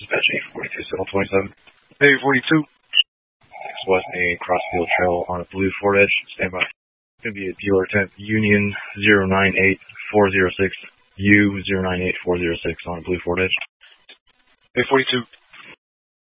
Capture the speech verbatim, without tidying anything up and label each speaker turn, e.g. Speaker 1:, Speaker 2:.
Speaker 1: Dispatch eight forty-two, seven twenty-seven. eight forty-two. West main Crossfield Trail on a blue Ford Edge. Stand by. It's going to be a dealer temp Union zero nine eight four zero six U zero nine eight four zero six on a blue Ford Edge. eight forty-two.